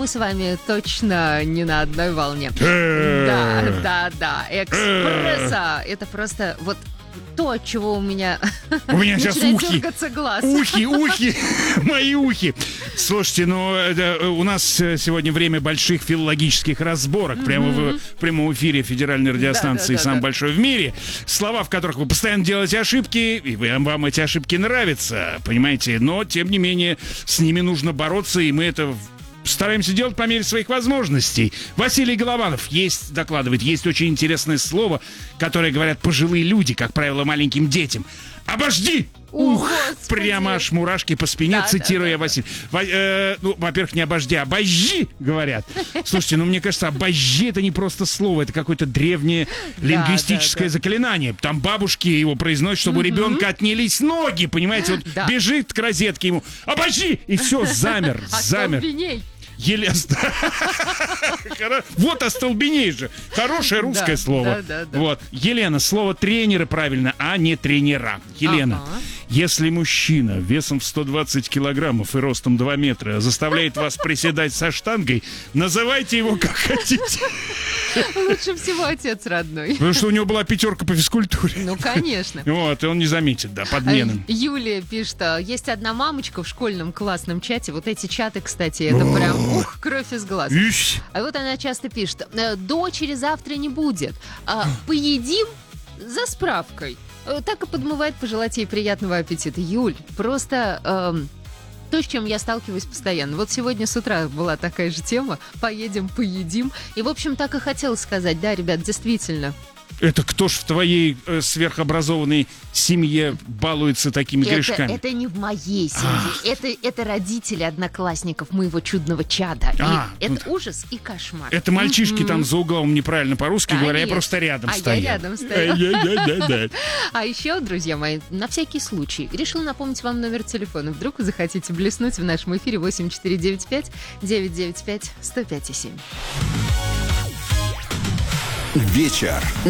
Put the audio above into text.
мы с вами точно не на одной волне. Да. Экспресса. Это просто вот то, от чего у меня сейчас ухи. дергаться глаз. Ухи, мои ухи. Слушайте, у нас сегодня время больших филологических разборок. Прямо в прямом эфире федеральной радиостанции «Самый большой в мире». Слова, в которых вы постоянно делаете ошибки, и вам эти ошибки нравятся, понимаете? Но, тем не менее, с ними нужно бороться, и мы это стараемся делать по мере своих возможностей. Василий Голованов докладывает, есть очень интересное слово, которое говорят пожилые люди, как правило, маленьким детям. «Обожди!» Прямо аж мурашки по спине, цитируя Василия. Во-первых, не «обожди», а «обожди» говорят. Слушайте, мне кажется, «обожди» — это не просто слово, это какое-то древнее лингвистическое заклинание. Там бабушки его произносят, чтобы у ребенка отнялись ноги, понимаете? Вот бежит к розетке ему «обожди!» и все, замер. Вот остолбеней же. Хорошее русское слово. Вот. Елена, слово тренеры правильно, а не тренера. Елена, если мужчина весом в 120 килограммов и ростом 2 метра заставляет вас приседать со штангой, называйте его как хотите. Лучше всего отец родной. Потому что у него была 5 по физкультуре. Ну, конечно. Вот, и он не заметит, подмены. Юлия пишет, есть одна мамочка в школьном классном чате. Вот эти чаты, кстати, это прям, кровь из глаз. А вот она часто пишет, дочери завтра не будет. Поедим за справкой. Так и подмывает пожелать ей приятного аппетита. Юль, просто... То, с чем я сталкиваюсь постоянно. Вот сегодня с утра была такая же тема. Поедем, поедим. И, в общем, так и хотелось сказать. Да, ребят, действительно. Это кто ж в твоей сверхобразованной семье балуется такими грешками? Это не в моей семье. Это родители одноклассников моего чудного чада. Это ужас и кошмар. Это мальчишки там за углом неправильно по-русски говоря, я просто рядом стою. Я рядом стою. А еще, друзья мои, на всякий случай, решил напомнить вам номер телефона. Вдруг вы захотите блеснуть в нашем эфире 8495-995-105,7. Вечер